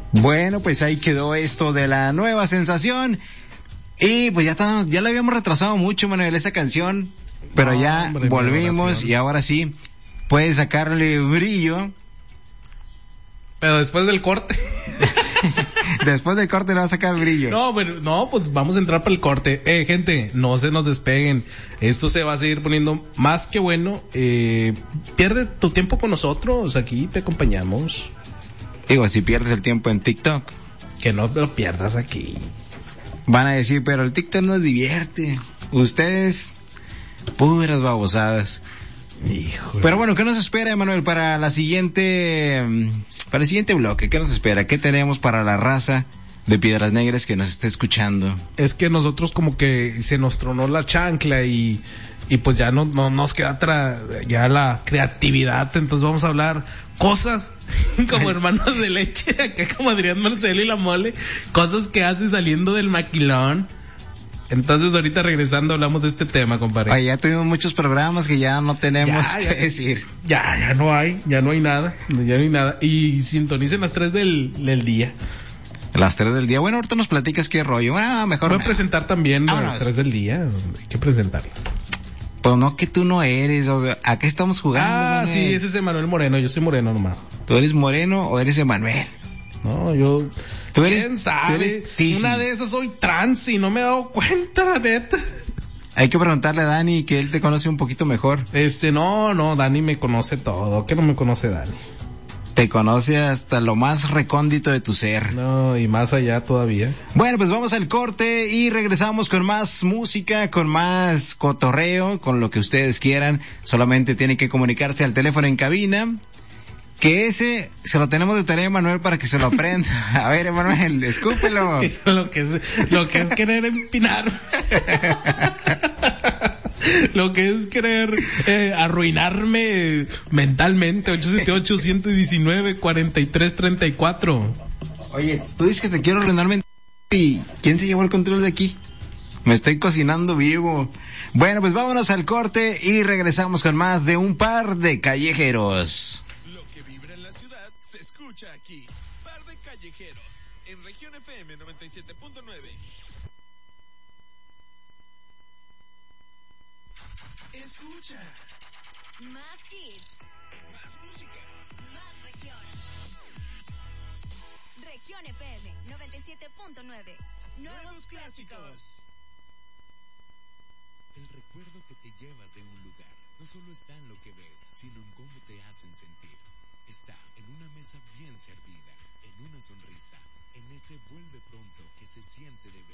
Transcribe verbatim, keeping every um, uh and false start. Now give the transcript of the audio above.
Bueno, pues ahí quedó esto de la nueva sensación. Y pues ya estamos, ya la habíamos retrasado mucho, Manuel, esa canción. Pero no, ya hombre, volvimos y ahora sí puedes sacarle brillo. Pero después del corte. Después del corte le va a sacar brillo. No, pero no, pues vamos a entrar para el corte. Eh, gente, no se nos despeguen. Esto se va a seguir poniendo más que bueno. Eh, pierde tu tiempo con nosotros. Aquí te acompañamos. Digo, si pierdes el tiempo en TikTok. Que no lo pierdas aquí. Van a decir, pero el TikTok nos divierte. Ustedes, puras babosadas. Híjole. Pero bueno, ¿qué nos espera, Emanuel, para la siguiente, para el siguiente bloque? ¿Qué nos espera? ¿Qué tenemos para la raza de Piedras Negras que nos está escuchando? Es que nosotros como que se nos tronó la chancla y, y pues ya no, no nos queda tra, ya la creatividad, entonces vamos a hablar cosas como hermanos de leche, acá como Adrián Marcelo y la Mole, cosas que hace saliendo del maquilón. Entonces ahorita regresando hablamos de este tema, compadre. Oye, ya tuvimos muchos programas que ya no tenemos ya, que ya, decir. Ya, ya no hay, ya no hay nada, ya no hay nada. Y sintonicen las tres del, del día. Las tres del día. Bueno, ahorita nos platicas qué rollo. Ah, mejor. Voy a presentar también Vámonos. Las tres del día. Hay que presentarlas. Pues no, que tú no eres. O sea, ¿a qué estamos jugando? Ah, Manuel? sí, ese es Emanuel Moreno. Yo soy Moreno nomás. ¿Tú eres Moreno o eres Emanuel? No, yo... ¿Tú eres, ¿Quién sabe? tú eres Tisis? Una de esas soy trans y no me he dado cuenta, la neta. Hay que preguntarle a Dani, que él te conoce un poquito mejor. Este, no, no, Dani me conoce todo. ¿Qué no me conoce Dani? Te conoce hasta lo más recóndito de tu ser. No, y más allá todavía. Bueno, pues vamos al corte y regresamos con más música, con más cotorreo, con lo que ustedes quieran. Solamente tienen que comunicarse al teléfono en cabina, que ese se lo tenemos de tarea, Manuel, para que se lo aprenda. A ver, Emanuel, escúpelo. lo que es, lo que es querer empinar. Lo que es querer eh, arruinarme mentalmente. ocho siete ocho, uno uno nueve, cuatro tres tres cuatro. Oye, tú dices que te quiero arruinar mentalmente. ¿Y quién se llevó el control de aquí? Me estoy cocinando vivo. Bueno, pues vámonos al corte y regresamos con más de Un Par de Callejeros. Lo que vibra en la ciudad se escucha aquí. Par de Callejeros en Región F M noventa y siete punto nueve. Escucha. Más hits. Más música. Más región. Región F M noventa y siete punto nueve. Nuevos clásicos. El recuerdo que te llevas de un lugar no solo está en lo que ves, sino en cómo te hacen sentir. Está en una mesa bien servida, en una sonrisa, en ese vuelve pronto que se siente de verdad.